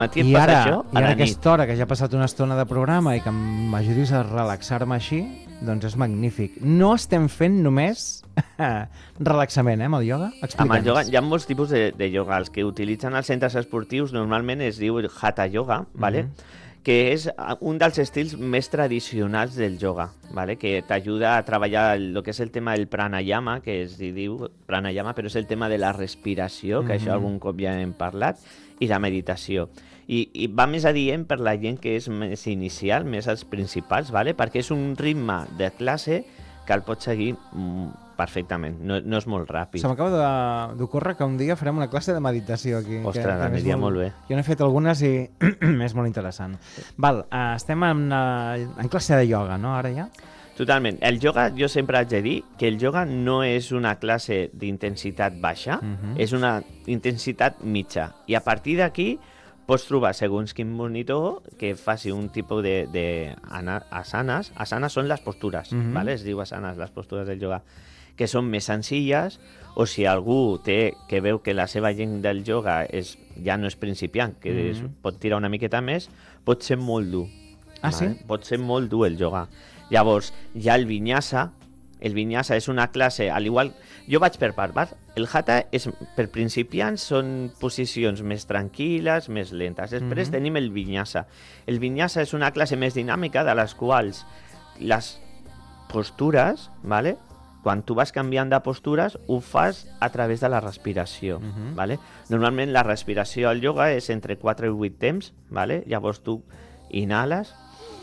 matí I em passa ara, això i a ara la nit. aquesta hora que ja ha passat una estona de programa i que m'ajudis a relaxar-me així, doncs és magnífic. No estem fent només relaxament, amb el ioga? Amb el yoga, Explica'ns. hi ha molts tipus de yoga. Els que utilitzen els centres esportius normalment es diu Hatha Yoga, ¿vale? Que és un dels estils més tradicionals del yoga, ¿vale? Que t'ajuda a treballar el que és el tema del pranayama, que es diu pranayama, però és el tema de la respiració, que això algun cop ja hem parlat, i la meditació. I va més adient per la gent que és més inicial, més els principals, ¿vale? Perquè és un ritme de classe que el pots seguir perfectament, no és molt ràpid. Se m'acaba d'ocórrer que un dia farem una classe de meditació aquí. Ostres, que aniria molt bé. Jo n'he fet algunes i és molt interessant. Val, estem en classe de ioga, no, ara ja? Totalment. El yoga, jo sempre haig de dir que el yoga no és una classe d'intensitat baixa, és una intensitat mitja. I a partir d'aquí pots trobar, segons quin monitor, que faci un tipus de asanes. Asanes són les postures, ¿vale? Es diu asanes, les postures del yoga, que són més senzilles, o si algú que veu que la seva gent del yoga ja no és principiant, que pot tirar una miqueta més, pot ser molt dur. Ah, sí? Pot ser molt dur el yoga. Llavors, hi ha el vinyasa. El vinyasa és una classe, al igual... Jo vaig per part. El hatha per principiants són posicions més tranquil·les, més lentes. Després tenim el vinyasa. El vinyasa és una classe més dinàmica de les quals les postures, ¿vale? Quan tu vas canviant de postures, ho fas a través de la respiració. ¿Vale? Normalment la respiració al yoga és entre 4 i 8 temps. ¿Vale? Llavors tu inhales,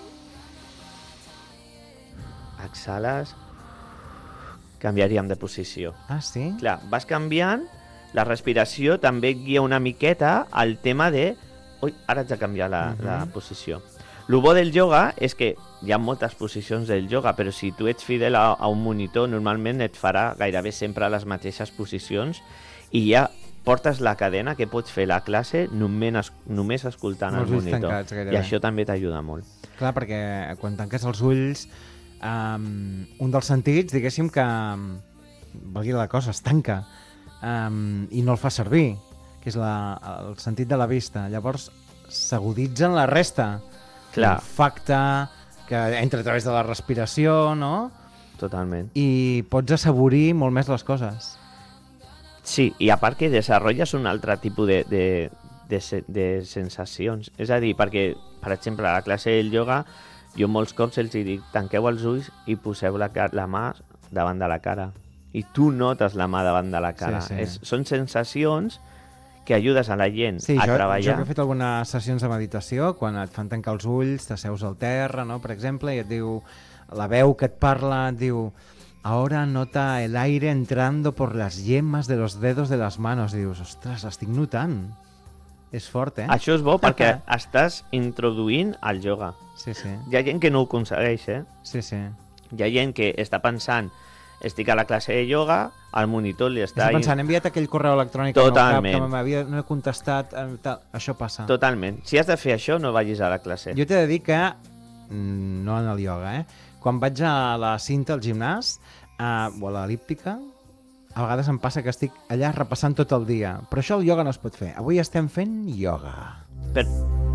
exhales, canviaríem de posició. Ah, sí? Clar, vas canviant, la respiració també et guia una miqueta al tema de ui, ara haig de canviar la posició. El bo del yoga és que hi ha moltes posicions del yoga, però si tu ets fidel a un monitor, normalment et farà gairebé sempre les mateixes posicions i ja portes la cadena que pots fer la classe només escoltant el monitor. Tancats, gairebé. I això també t'ajuda molt. Clar, perquè quan tanques els ulls, un dels sentits, diguéssim que, valgui la cosa, es tanca i no el fa servir, que és el sentit de la vista. Llavors s'aguditzen la resta. Clar. L'olfacte, que entra a través de la respiració, no? Totalment. I pots assaborir molt més les coses. Sí, i a part que desenvolupes un altre tipus de sensacions. És a dir, perquè, per exemple, a la classe del yoga, jo molts cops els dic, tanqueu els ulls i poseu la mà davant de la cara. I tu notes la mà davant de la cara. Sí, sí. Són sensacions que ajudes a la gent a treballar. Jo he fet algunes sessions de meditació, quan et fan tancar els ulls, t'asseus al terra, no? Per exemple, i et diu, la veu que et parla, et diu, ahora nota el aire entrando por las yemas de los dedos de las manos. I dius, ostres, l'estic notant. És fort, eh? Això és bo perquè estàs introduint el yoga. Sí, sí. Hi ha gent que no ho aconsegueix, Sí, sí. Hi ha gent que està pensant, estic a la classe de yoga, al monitor li està... Està pensant, he enviat aquell correu electrònic Totalment. que no he contestat, això passa. Totalment. Si has de fer això, no vagis a la classe. Jo t'he de dir que, no en el ioga, quan vaig a la cinta, al gimnàs, o a l'elíptica, a vegades em passa que estic allà repassant tot el dia. Però això el ioga no es pot fer. Avui estem fent ioga. Per